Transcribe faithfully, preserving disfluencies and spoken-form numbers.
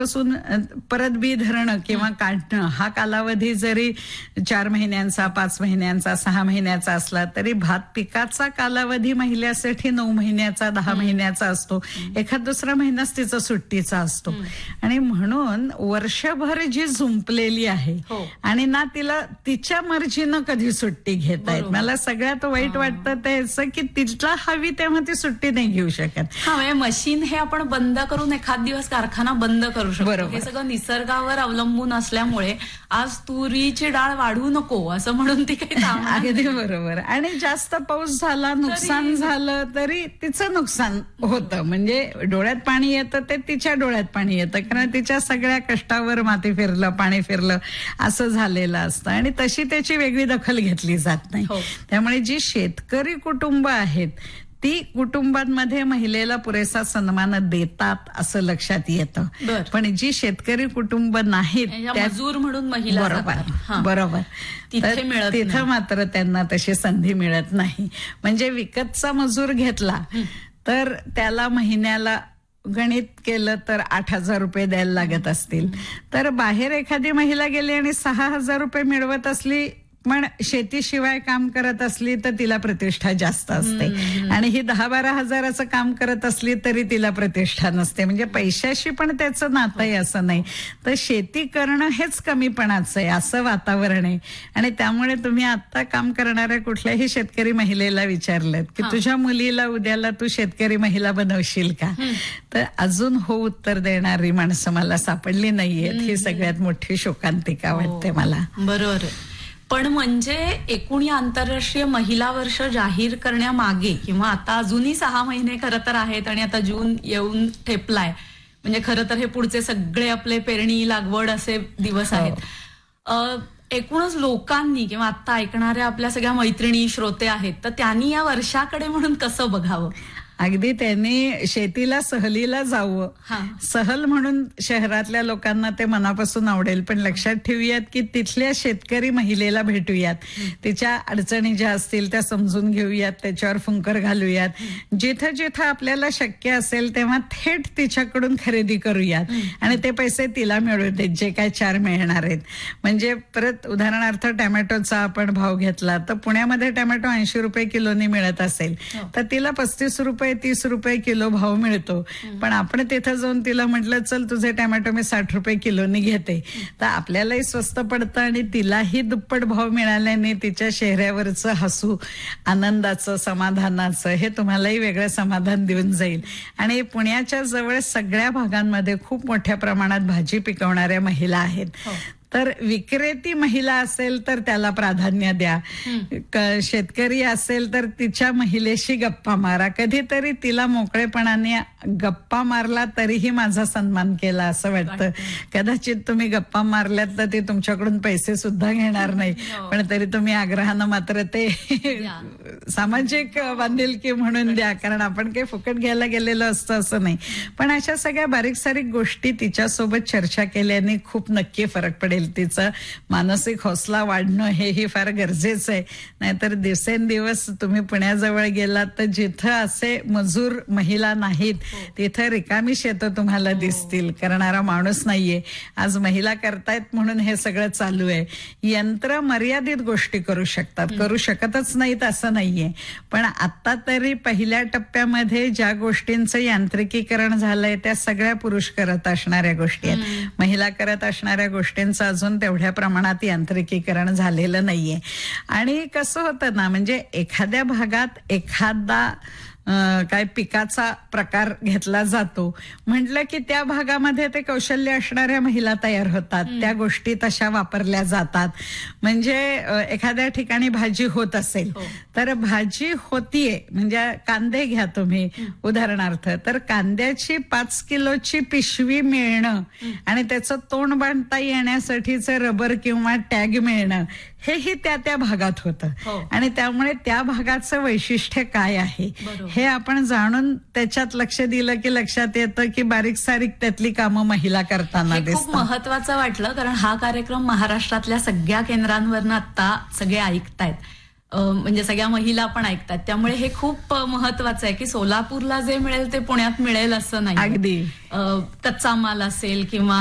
पासून परत बी धरणं किंवा काढणं हा कालावधी जरी चार महिन्यांचा, पाच महिन्यांचा, सहा महिन्याचा असला तरी भात पिकाचा कालावधी महिन्यासाठी नऊ महिन्याचा, दहा महिन्याचा असतो. एखाद दुसरा महिनाच तिचा सुट्टीचा असतो. आणि म्हणून वर्षभर जी झुंपलेली आहे आणि ना तिला तिच्या मर्जीनं कधी सुट्टी घेता येत. मला सगळ्यात वाईट वाटतं त्याच की तिला हवी तेव्हा ती सुट्टी नाही घेऊ शकत. हा, म्हणजे मशीन हे आपण बंद करून एखाद दिवस कारखाना बंद करू शकतो. बरोबर. हे सगळं निसर्गावर अवलंबून असल्यामुळे आज तुरीची डाळ वाढू नको असं म्हणून ती काही थांबणार नाही. अगदी बरोबर. आणि जास्त पाऊस झाला, नुकसान झालं तरी तिचं नुकसान होतं. म्हणजे डोळ्यात पाणी येतं ते तिच्या डोळ्यात पाणी येतं, कारण तिच्या सगळ्या कष्टावर माती फिरलं, पाणी फिरलं असं झालेलं असतं. आणि तशी त्याची वेगळी दखल घेतली जात नाही. त्यामुळे जी शेतकरी कुटुंब आहेत ती कुटुंबांमध्ये महिलेला पुरेसा सन्मान देतात असं लक्षात येतं. पण जी शेतकरी कुटुंब नाहीत मजूर म्हणून महिला, बरोबर बरोबर तिथं मात्र त्यांना तशी संधी मिळत नाही. म्हणजे विकतचा मजूर घेतला तर त्याला महिन्याला गणित केलं तर आठ हजार रुपये द्यायला लागत असतील. तर बाहेर एखादी महिला गेली आणि सहा हजार रुपये मिळवत असली पण शेतीशिवाय काम करत असली तर तिला प्रतिष्ठा जास्त असते. आणि ही दहा बारा हजाराचं काम करत असली तरी तिला प्रतिष्ठा नसते. म्हणजे पैशाशी पण त्याचं नातं आहे असं नाही. तर शेती करणं हेच कमीपणाचं आहे असं वातावरण आहे. आणि त्यामुळे तुम्ही आता काम करणाऱ्या कुठल्याही शेतकरी महिलेला विचारलं की तुझ्या मुलीला उद्याला तू शेतकरी महिला बनवशील का, तर अजून हो उत्तर देणारी माणसं मला सापडली नाहीयेत. ही सगळ्यात मोठी शोकांतिका वाटते मला. बरोबर. पण म्हणजे एकूण या आंतरराष्ट्रीय महिला वर्ष जाहीर करण्यामागे किंवा आता अजूनही सहा महिने खरं तर आहेत आणि आता जून येऊन ठेपलाय, म्हणजे खरं तर हे पुढचे सगळे आपले पेरणी लागवड असे दिवस आहेत. एकूणच लोकांनी किंवा आता ऐकणाऱ्या आपल्या सगळ्या मैत्रिणी श्रोते आहेत तर त्यांनी या वर्षाकडे म्हणून कसं बघावं? अगदी त्यांनी शेतीला सहलीला जावं. सहल म्हणून शहरातल्या लोकांना ते मनापासून आवडेल, पण लक्षात ठेवूयात की तिथल्या शेतकरी महिलेला भेटूयात, तिच्या अडचणी ज्या असतील त्या समजून घेऊयात, त्याच्यावर फुंकर घालूयात. जिथं जिथं आपल्याला शक्य असेल तेव्हा थेट तिच्याकडून खरेदी करूयात आणि ते पैसे तिला मिळू देत जे काय चार मिळणार आहेत. म्हणजे परत उदाहरणार्थ टॅमॅटोचा आपण भाव घेतला तर पुण्यामध्ये टॅमॅटो ऐंशी रुपये किलोनी मिळत असेल तर तिला पस्तीस रुपये तीस रुपये किलो भाव मिळतो. पण आपण तिथं जाऊन तिला म्हटलं चल तुझे टॅमॅटो मी साठ रुपये किलोनी घेते तर आपल्यालाही स्वस्त पडतं आणि तिलाही दुप्पट भाव मिळाल्याने तिच्या चेहऱ्यावरचं हसू, आनंदाचं, समाधानाचं हे तुम्हालाही वेगळं समाधान देऊन जाईल. आणि पुण्याच्या जवळ सगळ्या भागांमध्ये खूप मोठ्या प्रमाणात भाजी पिकवणाऱ्या महिला आहेत. तर विक्रेती महिला असेल तर त्याला प्राधान्य द्या. शेतकरी असेल तर तिच्या महिलेशी गप्पा मारा. कधीतरी तिला मोकळेपणाने गप्पा मारला तरीही माझा सन्मान केला असं वाटतं. कदाचित तुम्ही गप्पा मारल्यात तर ते तुमच्याकडून पैसे सुद्धा घेणार नाही, पण तरी तुम्ही आग्रहानं मात्र ते सामाजिक बांधिलकी म्हणून द्या, कारण आपण काही फुकट घ्यायला गेलेलो असतं असं नाही. पण अशा सगळ्या बारीक सारीक गोष्टी तिच्यासोबत चर्चा केल्याने खूप नक्की फरक पडेल. तिचा मानसिक हौसला वाढणं हेही फार गरजेचं आहे. नाहीतर दिवसेंदिवस तुम्ही पुण्याजवळ गेलात तर जिथं असे मजूर महिला नाहीत तिथं रिकामी शेतं तुम्हाला दिसतील. करणारा माणूस नाहीये. आज महिला करतायत म्हणून हे सगळं चालू आहे. यंत्र मर्यादित गोष्टी करू शकतात, करू शकतच नाहीत असं नाहीये. पण आता तरी पहिल्या टप्प्यामध्ये ज्या गोष्टींचं यांत्रिकीकरण झालंय त्या सगळ्या पुरुष करत असणाऱ्या गोष्टी आहेत. महिला करत असणाऱ्या गोष्टींचं अजून तेवढ्या प्रमाणात यांत्रिकीकरण झालेलं नाहीये. आणि कसं होतं ना, म्हणजे एखाद्या भागात एखादा काय पिकाचा प्रकार घेतला जातो म्हटलं की त्या भागामध्ये ते कौशल्य असणाऱ्या महिला तयार होतात, त्या गोष्टी तशा वापरल्या जातात. म्हणजे एखाद्या ठिकाणी भाजी होत असेल तर भाजी होतीये, म्हणजे कांदे घ्या तुम्ही उदाहरणार्थ, तर कांद्याची पाच किलोची पिशवी मिळणं आणि त्याचं तोंड बांधता येण्यासाठीचं रबर किंवा टॅग मिळणं हेही त्या त्या भागात होतं. आणि त्यामुळे त्या भागाचं वैशिष्ट्य काय आहे हे आपण जाणून त्याच्यात लक्ष दिलं की लक्षात येतं की बारीक सारीक त्यातली कामं महिला करताना दिसतात. खूप महत्वाचं वाटलं, कारण हा कार्यक्रम महाराष्ट्रातल्या सगळ्या केंद्रांवरनं आता सगळे ऐकतायत. म्हणजे सगळ्या महिला पण ऐकतात. त्यामुळे हे खूप महत्वाचं आहे की सोलापूरला जे मिळेल ते पुण्यात मिळेल असं नाही. अगदी कच्चा माल असेल किंवा